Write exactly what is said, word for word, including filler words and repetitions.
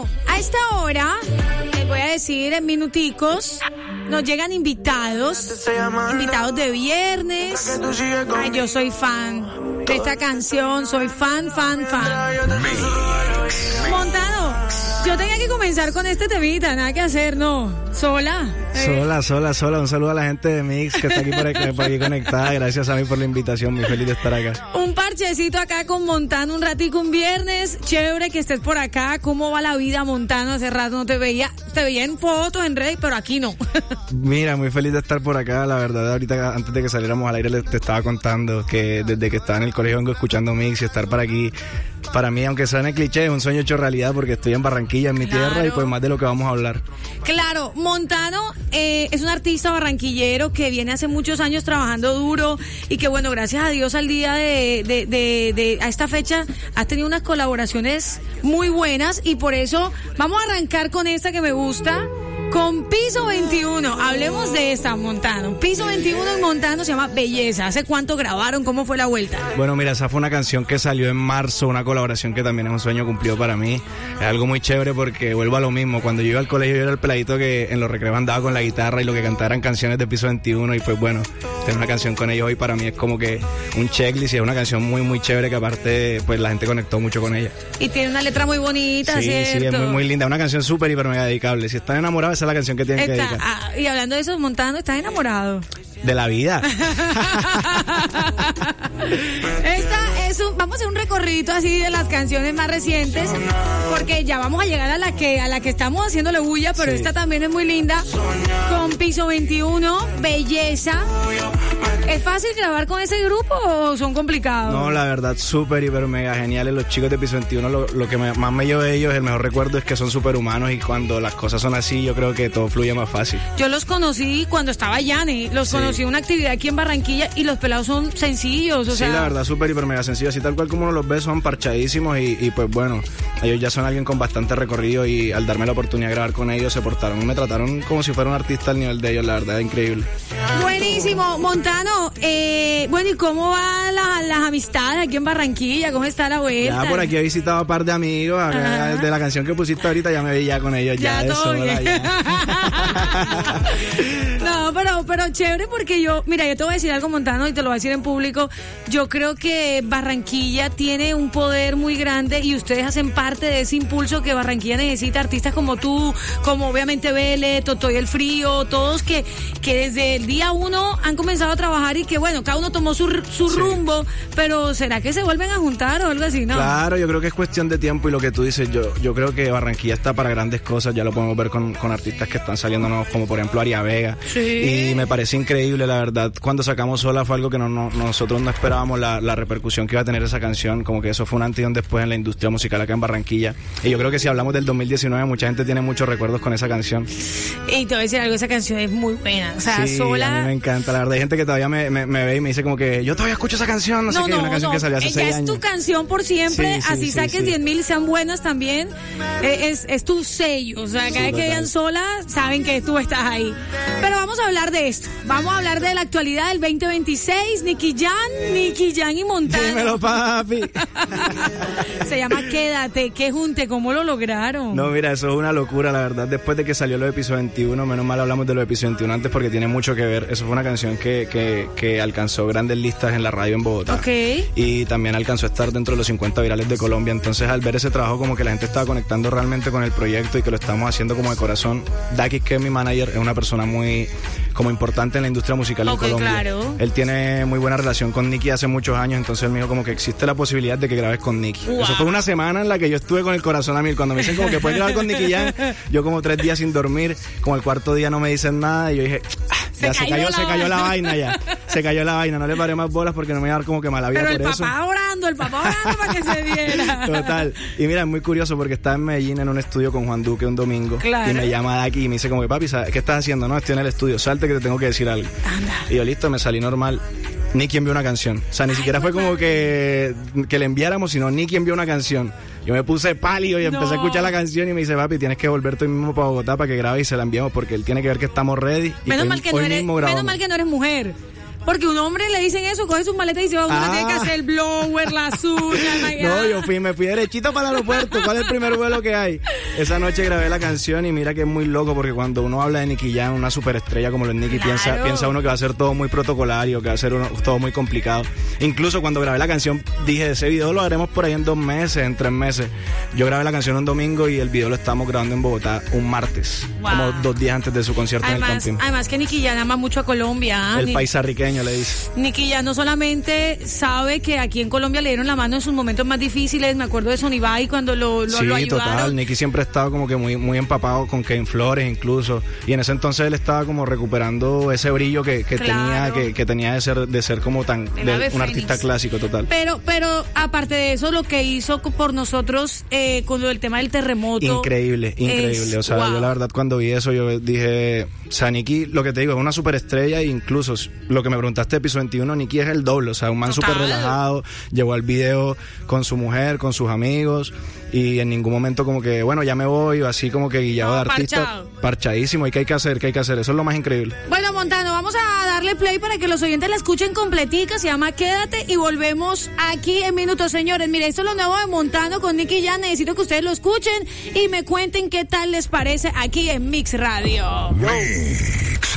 a esta hora, les voy a decir en minuticos, nos llegan invitados, invitados de viernes. Ay, yo soy fan de esta canción, soy fan, fan, fan. Montano, yo tenía que comenzar con este temita, nada que hacer, ¿no? Sola. Eh. Sola, sola, sola. Un saludo a la gente de Mix que está aquí por aquí, por aquí conectada. Gracias a mí por la invitación, muy feliz de estar acá. Un parchecito acá con Montano, un ratico, un viernes. Chévere que estés por acá. ¿Cómo va la vida, Montano? Hace rato no te veía. Te veía en fotos, en redes, pero aquí no. Mira, muy feliz de estar por acá. La verdad, ahorita antes de que saliéramos al aire te estaba contando que desde que estaba en el colegio vengo escuchando Mix y estar para aquí. Para mí, aunque suene cliché, es un sueño hecho realidad porque estoy en Barranquilla, en mi claro. tierra, y pues más de lo que vamos a hablar. Claro, Montano eh, es un artista barranquillero que viene hace muchos años trabajando duro y que, bueno, gracias a Dios al día de, de, de, de a esta fecha has tenido unas colaboraciones muy buenas y por eso vamos a arrancar con esta que me gusta. Con Piso veintiuno, hablemos de esta, Montano. Piso veintiuno en Montano se llama Belleza. ¿Hace cuánto grabaron? ¿Cómo fue la vuelta? Bueno, mira, esa fue una canción que salió en marzo, una colaboración que también es un sueño cumplido para mí. Es algo muy chévere porque vuelvo a lo mismo. Cuando yo iba al colegio yo era el peladito que en los recreos andaba con la guitarra y lo que cantaba eran canciones de Piso veintiuno y pues bueno, tener una canción con ellos hoy para mí es como que un checklist y es una canción muy muy chévere que aparte pues la gente conectó mucho con ella. Y tiene una letra muy bonita, sí, ¿cierto? Sí, es muy, muy linda, una canción súper hiper mega dedicable. Si están enamorados esa es la canción que tienen que dedicar. Ah, y hablando de eso, Montano, ¿estás enamorado? De la vida. Esta es un, vamos a hacer un recorrido así de las canciones más recientes, porque ya vamos a llegar a la que a la que estamos haciéndole bulla, pero sí. Esta también es muy linda. Con Piso veintiuno, Belleza. ¿Es fácil grabar con ese grupo o son complicados? No, la verdad, súper, hiper, mega geniales. Los chicos de Piso veintiuno, lo, lo que me, más me llevo de ellos, el mejor recuerdo es que son súper humanos y cuando las cosas son así, yo creo que todo fluye más fácil. Yo los conocí cuando estaba Yane, los sí. conocí en una actividad aquí en Barranquilla y los pelados son sencillos, o sí, sea... Sí, la verdad, súper, hiper, mega sencillos. Así tal cual como uno los ve, son parchadísimos y, y pues bueno, ellos ya son alguien con bastante recorrido y al darme la oportunidad de grabar con ellos se portaron, me trataron como si fuera un artista al nivel de ellos, la verdad, es increíble. Buenísimo, Montano, eh, bueno, ¿y cómo van la, las amistades aquí en Barranquilla? ¿Cómo está la vuelta? Ya por aquí he visitado a un par de amigos, acá, de la canción que pusiste ahorita ya me vi ya con ellos, ya, ya eso, todo bien. Ya. No, pero, pero chévere porque yo, mira, yo te voy a decir algo, Montano, y te lo voy a decir en público. Yo creo que Barranquilla tiene un poder muy grande y ustedes hacen parte de ese impulso que Barranquilla necesita, artistas como tú, como obviamente Vélez, Totoy el Frío, todos que, que desde el día uno han comenzado a trabajar y que bueno, cada uno tomó su, su sí. rumbo, pero ¿será que se vuelven a juntar o algo así? No. Claro, yo creo que es cuestión de tiempo y lo que tú dices, yo, yo creo que Barranquilla está para grandes cosas, ya lo podemos ver con, con artistas que están saliendo nuevos, como por ejemplo Aria Vega. Sí. Y me parece increíble, la verdad, cuando sacamos Sola fue algo que no, no, nosotros no esperábamos la, la repercusión que iba a tener esa canción, como que eso fue un antes y un después en la industria musical acá en Barranquilla. Y yo creo que si hablamos del dos mil diecinueve, mucha gente tiene muchos recuerdos con esa canción. Y te voy a decir algo, esa canción es muy buena, o sea, sí, Sola... a mí me encanta, la verdad, hay gente que todavía me, me, me ve y me dice como que yo todavía escucho esa canción, no, no sé qué, no, una canción no. que salió hace Ella seis es años. Tu canción por siempre, sí, sí, así sí, saques sí. diez mil y sean buenas también, eh, es, es tu sello, o sea, cada sí, vez que vean Sola, saben que tú estás ahí. Pero vamos a hablar de esto, vamos a hablar de la actualidad del veinte veintiséis, Nicky Jam, Nicky Jam y Montano. Dímelo, papi. Se llama Quédate, qué junte, ¿cómo lo lograron? No, mira, eso es una locura, la verdad, después de que salió lo de Piso veintiuno, menos mal hablamos de lo de Piso veintiuno antes porque tiene mucho que ver, eso fue una canción que, que, que alcanzó grandes listas en la radio en Bogotá. Ok. Y también alcanzó a estar dentro de los cincuenta virales de Colombia, entonces al ver ese trabajo como que la gente estaba conectando realmente con el proyecto y que lo estamos haciendo como de corazón. Daki, que es mi manager, es una persona muy como importante en la industria musical okay, en Colombia. Claro. Él tiene muy buena relación con Nicky hace muchos años, entonces él me dijo como que existe la posibilidad de que grabes con Nicky. Wow. Eso fue una semana en la que yo estuve con el corazón a mil. Cuando me dicen como que puedes grabar con Nicky Jam, yo como tres días sin dormir, como el cuarto día no me dicen nada y yo dije, ah, ya se, se cayó, se cayó la vaina ya. Se cayó la vaina, no le paré más bolas porque no me iba a dar como que mala vida por eso. Pero el papá orando, el papá orando para que se diera. Total. Y mira, es muy curioso porque estaba en Medellín en un estudio con Juan Duque un domingo. Claro. Y me llama Daki y me dice como que papi, ¿sabes qué estás haciendo? No, estoy en el estudio, salte que te tengo que decir algo. Anda. Y yo listo, me salí normal. Nicky envió una canción. O sea, ni Ay, siquiera fue como que, que le enviáramos, sino Nicky envió una canción. Yo me puse pálido y empecé no. a escuchar la canción y me dice, papi, tienes que volver tú mismo para Bogotá para que grabes y se la enviamos porque él tiene que ver que estamos ready. Y menos hoy, mal que no eres, menos mal que no eres mujer. Porque un hombre le dicen eso, coge sus maletas y se va, uno Ah. tiene que hacer el blower, las uñas, el maquillaje. No, yo fui, me fui derechito para el aeropuerto. ¿Cuál es el primer vuelo que hay? Esa noche grabé la canción y mira que es muy loco porque cuando uno habla de Nicky Jam, una superestrella como lo es Nicky, Claro. piensa, piensa uno que va a ser todo muy protocolario, que va a ser uno- todo muy complicado. Incluso cuando grabé la canción dije, ese video lo haremos por ahí en dos meses, en tres meses. Yo grabé la canción un domingo y el video lo estamos grabando en Bogotá un martes, Wow. como dos días antes de su concierto Además, en el Campín. además que Nicky Jam ama mucho a Colombia. ¿ah? El Ni- paisarriqueño le dice. Nicky Jam no solamente sabe que aquí en Colombia le dieron la mano en sus momentos más difíciles, me acuerdo de Sonny Bay cuando lo, lo, Sí, lo ayudaron. total. Nicky siempre ha estado como que muy, muy empapado con Kevin Flores incluso. Y en ese entonces él estaba como recuperando ese brillo que, que Claro. tenía, que, que tenía de ser, de ser como tan, El de ave un artista fénix. clásico total. Pero, pero aparte de eso, lo que hizo co- por nosotros eh, con lo del tema del terremoto. Increíble, increíble. es- O sea, wow. yo la verdad cuando vi eso, yo dije, o sea, Nicky, lo que te digo, es una superestrella e incluso lo que me preguntaste de Piso veintiuno, Nicky es el doble, o sea, un man Total. súper relajado, llevó al video con su mujer, con sus amigos y en ningún momento como que, bueno, ya me voy, o así como que guillado No, de artista, parchado. parchadísimo, y qué hay que hacer, qué hay que hacer, eso es lo más increíble. Bueno, Montano, vamos a darle play para que los oyentes la escuchen completica. Se llama Quédate y volvemos aquí en minutos, señores. Mire, esto es lo nuevo de Montano con Nicky Jam. Necesito que ustedes lo escuchen y me cuenten qué tal les parece aquí en Mix Radio. Mix